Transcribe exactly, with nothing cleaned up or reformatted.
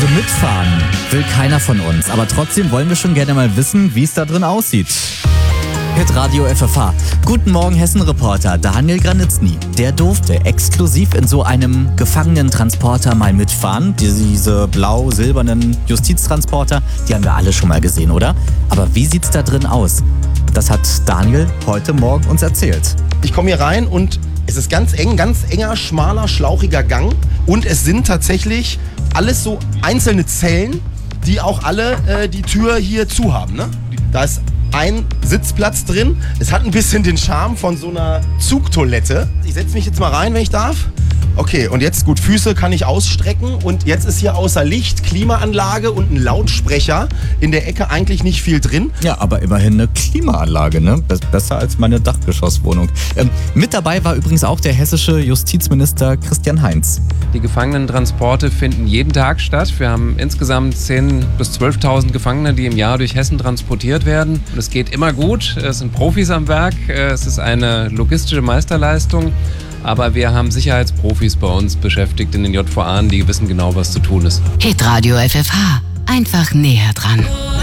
Also mitfahren will keiner von uns, aber trotzdem wollen wir schon gerne mal wissen, wie es da drin aussieht. Hitradio F F H. Guten Morgen, Hessen-Reporter Daniel Granitzny. Der durfte exklusiv in so einem Gefangenentransporter mal mitfahren. Diese blau-silbernen Justiztransporter, die haben wir alle schon mal gesehen, oder? Aber wie sieht's da drin aus? Das hat Daniel heute Morgen uns erzählt. Ich komme hier rein und es ist ganz eng, ganz enger, schmaler, schlauchiger Gang. Und es sind tatsächlich alles so einzelne Zellen, die auch alle äh, die Tür hier zu haben. Ne? Da ist ein Sitzplatz drin. Es hat ein bisschen den Charme von so einer Zugtoilette. Ich setze mich jetzt mal rein, wenn ich darf. Okay, und jetzt, gut, Füße kann ich ausstrecken und jetzt ist hier außer Licht, Klimaanlage und ein Lautsprecher in der Ecke eigentlich nicht viel drin. Ja, aber immerhin eine Klimaanlage, ne? Be- besser als meine Dachgeschosswohnung. Ähm, mit dabei war übrigens auch der hessische Justizminister Christian Heinz. Die Gefangenentransporte finden jeden Tag statt. Wir haben insgesamt zehntausend bis zwölftausend Gefangene, die im Jahr durch Hessen transportiert werden. Und es geht immer gut. Es sind Profis am Werk. Es ist eine logistische Meisterleistung. Aber wir haben Sicherheitsprofis bei uns beschäftigt in den J V A, die wissen genau, was zu tun ist. Hitradio F F H. Einfach näher dran.